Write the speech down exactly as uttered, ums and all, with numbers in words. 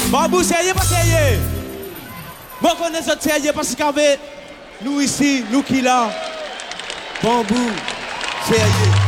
Bambou, sérieux, pas sérieux. Bon, on est autres sérieux parce qu'avec nous ici, nous qui là. Bambou, sérieux.